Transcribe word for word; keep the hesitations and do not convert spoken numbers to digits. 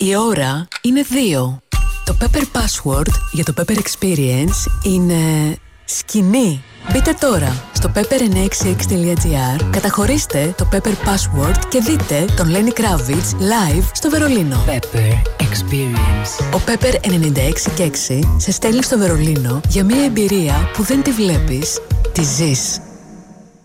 Η ώρα είναι δύο. Το Pepper Password για το Pepper Experience είναι σκηνή. Μπείτε τώρα στο pepper εννιακόσια εξήντα έξι τελεία gr, καταχωρήστε το Pepper Password και δείτε τον Lenny Kravitz live στο Βερολίνο. Pepper Experience. Ο Pepper ενενήντα έξι και έξι σε στέλνει στο Βερολίνο για μια εμπειρία που δεν τη βλέπεις, τη ζεις.